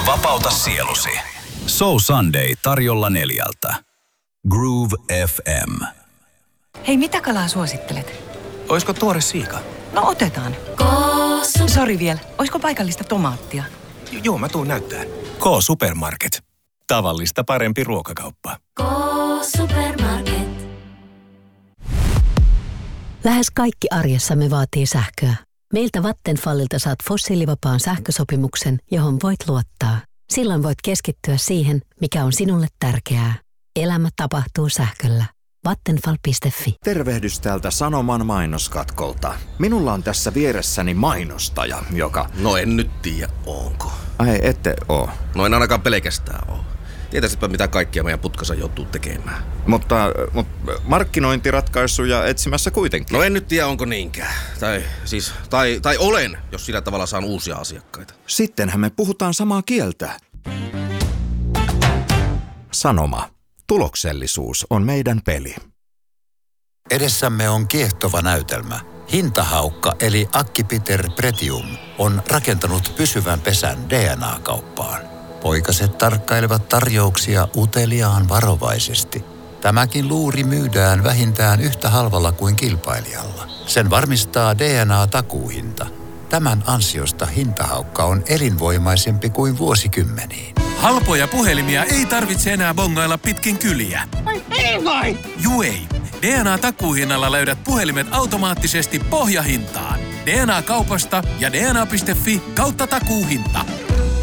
Vapauta sielusi. So Sunday tarjolla 4. Groove FM. Hei, mitä kalaa suosittelet? Oisko tuore siika? No otetaan. Sori vielä. Oisko paikallista tomaattia? Joo, mä tuun näyttää. K-Supermarket. Tavallista parempi ruokakauppa. K-Supermarket. Lähes kaikki arjessamme vaatii sähköä. Meiltä Vattenfallilta saat fossiilivapaan sähkösopimuksen, johon voit luottaa. Silloin voit keskittyä siihen, mikä on sinulle tärkeää. Elämä tapahtuu sähköllä. Vattenfall.fi. Tervehdys täältä Sanoman mainoskatkolta. Minulla on tässä vieressäni mainostaja, joka... No en nyt tiedä, onko. Ai, ette oo. No en ainakaan pelkästään oo. Tietäisitpä mitä kaikkia meidän putkassa joutuu tekemään. Mutta markkinointiratkaisuja etsimässä kuitenkin. No en nyt tiedä, onko niinkään. Tai olen, jos sillä tavalla saan uusia asiakkaita. Sittenhän me puhutaan samaa kieltä. Sanoma. Tuloksellisuus on meidän peli. Edessämme on kiehtova näytelmä. Hintahaukka eli Acquipiter Pretium on rakentanut pysyvän pesän DNA-kauppaan. Poikaset tarkkailevat tarjouksia uteliaan varovaisesti. Tämäkin luuri myydään vähintään yhtä halvalla kuin kilpailijalla. Sen varmistaa DNA-takuuhinta. Tämän ansiosta hintahaukka on elinvoimaisempi kuin vuosikymmeniin. Halpoja puhelimia ei tarvitse enää bongailla pitkin kyliä. Ei vai! Juu ei. DNA-takuuhinnalla löydät puhelimet automaattisesti pohjahintaan. DNA-kaupasta ja dna.fi/takuuhinta.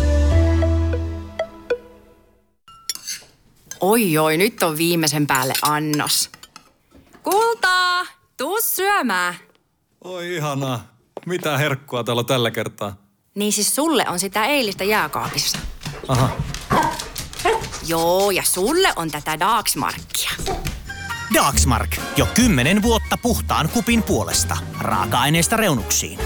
Oi, nyt on viimeisen päälle annos. Kultaa, tuu syömään. Oi ihanaa. Mitä herkkua täällä tällä kertaa? Niin siis sulle on sitä eilistä jääkaapissa. Aha. Joo, ja sulle on tätä Dagsmarkia. Dagsmark. Jo 10 vuotta puhtaan kupin puolesta. Raaka-aineista reunuksiin.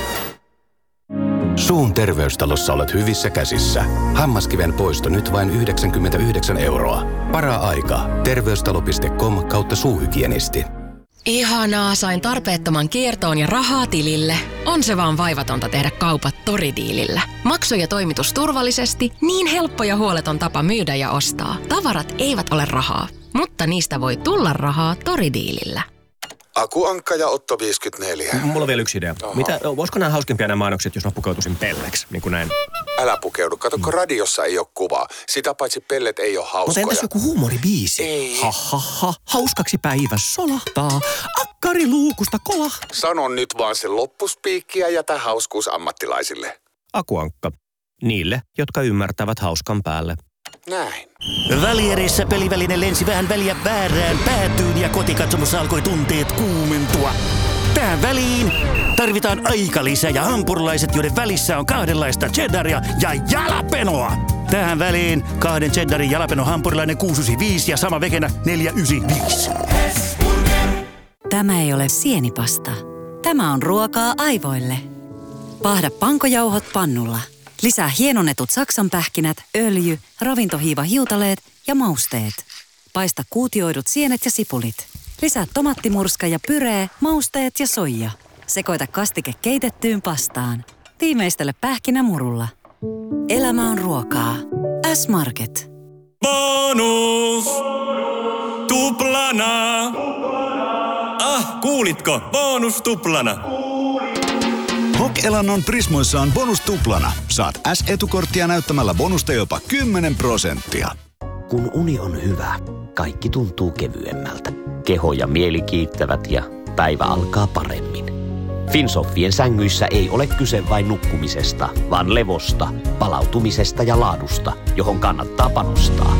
Suun terveystalossa olet hyvissä käsissä. Hammaskiven poisto nyt vain 99 €. Para-aika. Terveystalo.com/suuhygienisti. Ihanaa, sain tarpeettoman kiertoon ja rahaa tilille. On se vaan vaivatonta tehdä kaupat Toridiilillä. Maksu ja toimitus turvallisesti, niin helppo ja huoleton tapa myydä ja ostaa. Tavarat eivät ole rahaa, mutta niistä voi tulla rahaa Toridiilillä. Aku Ankka ja Otto 54. Mulla on vielä yksi idea. Voisiko nämä hauskempia nämä mainokset, jos mä pukeutuisin pelleksi, niin kuin näin? Älä pukeudu. Kato, radiossa ei ole kuvaa. Sitä paitsi pellet ei ole hauskoja. Mutta entäs joku huumoribiisi? Ei. Ha. Hauskaksi päivä solahtaa. Akkari luukusta kolahtaa. Sano nyt vaan se loppuspiikkiä ja jätä hauskuus ammattilaisille. Aku Ankka. Niille, jotka ymmärtävät hauskan päälle. Näin. Välierissä peliväline lensi vähän väliä väärään päätyyn ja kotikatsomossa alkoi tunteet kuumentua. Tähän väliin tarvitaan aikalisä ja hampurilaiset, joiden välissä on kahdenlaista cheddaria ja jalapenoa. Tähän väliin 2 cheddarin jalapeno hampurilainen 695 ja sama vekenä 495. Tämä ei ole sienipasta. Tämä on ruokaa aivoille. Pahda pankojauhot pannulla. Lisää hienonnetut saksanpähkinät, öljy, ravintohiivahiutaleet ja mausteet. Paista kuutioidut sienet ja sipulit. Lisää tomattimurska ja pyree, mausteet ja soija. Sekoita kastike keitettyyn pastaan. Tiimeistele pähkinämurulla. Elämä on ruokaa. S-Market. Bonus! Tuplana! Kuulitko? Bonus tuplana! Hok-elannon Prismoissa on bonus tuplana. Saat S-etukorttia näyttämällä bonusta jopa 10%. Kun uni on hyvä, kaikki tuntuu kevyemmältä. Keho ja mieli kiittävät ja päivä alkaa paremmin. Finsofien sängyissä ei ole kyse vain nukkumisesta, vaan levosta, palautumisesta ja laadusta, johon kannattaa panostaa.